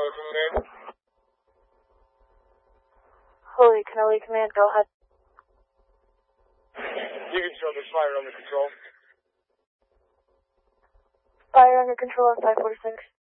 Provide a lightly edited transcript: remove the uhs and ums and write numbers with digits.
Command. Holy Cannoli Command, go ahead. You can show this fire under control. Fire under control on 546.